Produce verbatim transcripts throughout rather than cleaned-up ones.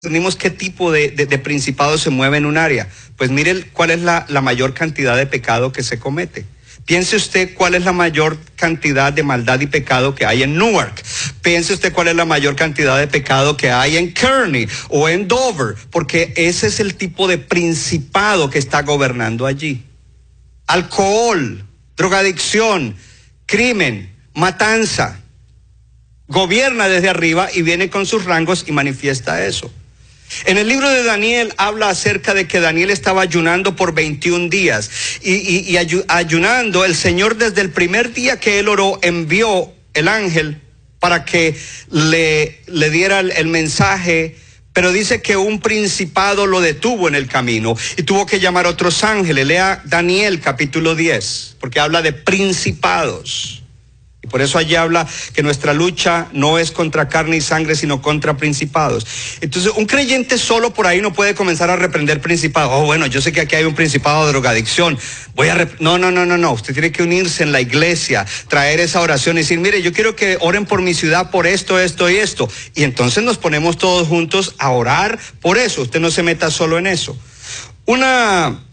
Tenemos qué tipo de, de, de principado se mueve en un área. Pues mire cuál es la, la mayor cantidad de pecado que se comete. Piense usted cuál es la mayor cantidad de maldad y pecado que hay en Newark. Piense usted cuál es la mayor cantidad de pecado que hay en Kearney o en Dover, porque ese es el tipo de principado que está gobernando allí. Alcohol, drogadicción, crimen, matanza. Gobierna desde arriba y viene con sus rangos y manifiesta eso. En el libro de Daniel habla acerca de que Daniel estaba ayunando por veintiún días y, y, y ayunando, el Señor desde el primer día que él oró envió el ángel para que le, le diera el, el mensaje, pero dice que un principado lo detuvo en el camino y tuvo que llamar a otros ángeles. Lea Daniel capítulo diez, porque habla de principados. Y por eso allí habla que nuestra lucha no es contra carne y sangre, sino contra principados. Entonces, un creyente solo por ahí no puede comenzar a reprender principados. Oh, bueno, yo sé que aquí hay un principado de drogadicción. Voy a rep- No, no, no, no, no. Usted tiene que unirse en la iglesia, traer esa oración y decir, mire, yo quiero que oren por mi ciudad, por esto, esto y esto. Y entonces nos ponemos todos juntos a orar por eso. Usted no se meta solo en eso. Una...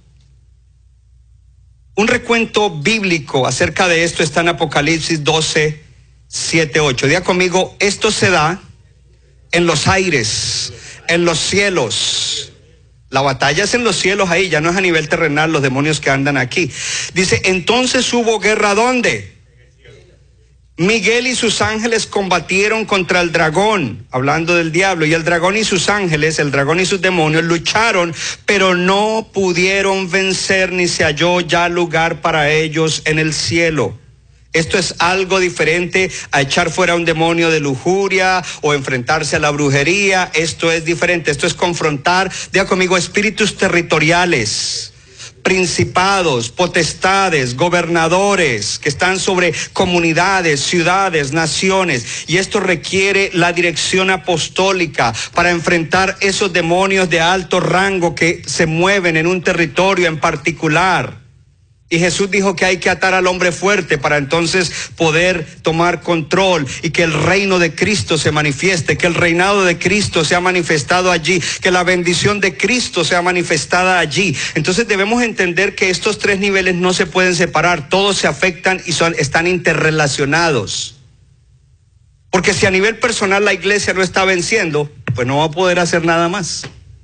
Un recuento bíblico acerca de esto está en Apocalipsis doce, siete, ocho. Diga conmigo, esto se da en los aires, en los cielos. La batalla es en los cielos ahí, ya no es a nivel terrenal los demonios que andan aquí. Dice, entonces hubo guerra, ¿dónde? Miguel y sus ángeles combatieron contra el dragón, hablando del diablo, y el dragón y sus ángeles, el dragón y sus demonios lucharon, pero no pudieron vencer, ni se halló ya lugar para ellos en el cielo. Esto es algo diferente a echar fuera un demonio de lujuria o enfrentarse a la brujería. Esto es diferente, esto es confrontar, diga conmigo, espíritus territoriales, principados, potestades, gobernadores que están sobre comunidades, ciudades, naciones, y esto requiere la dirección apostólica para enfrentar esos demonios de alto rango que se mueven en un territorio en particular. Y Jesús dijo que hay que atar al hombre fuerte para entonces poder tomar control y que el reino de Cristo se manifieste, que el reinado de Cristo sea manifestado allí, que la bendición de Cristo sea manifestada allí. Entonces debemos entender que estos tres niveles no se pueden separar, todos se afectan y son, están interrelacionados. Porque si a nivel personal la iglesia no está venciendo, pues no va a poder hacer nada más.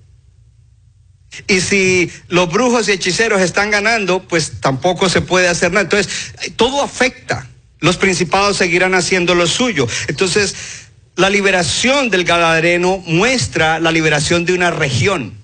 Y si los brujos y hechiceros están ganando, pues tampoco se puede hacer nada. Entonces, todo afecta. Los principados seguirán haciendo lo suyo. Entonces, la liberación del Gadareno muestra la liberación de una región.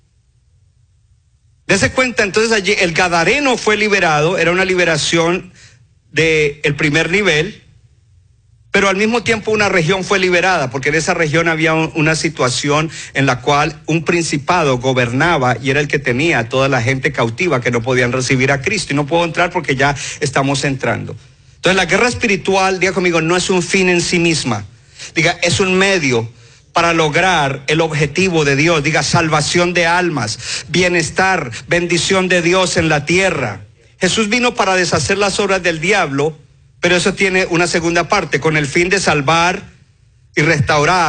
Dese cuenta, entonces allí el Gadareno fue liberado, era una liberación del primer nivel, pero al mismo tiempo una región fue liberada, porque en esa región había un, una situación en la cual un principado gobernaba y era el que tenía a toda la gente cautiva que no podían recibir a Cristo. Y no puedo entrar porque ya estamos entrando. Entonces la guerra espiritual, diga conmigo, no es un fin en sí misma. Diga, es un medio para lograr el objetivo de Dios. Diga, salvación de almas, bienestar, bendición de Dios en la tierra. Jesús vino para deshacer las obras del diablo, pero eso tiene una segunda parte, con el fin de salvar y restaurar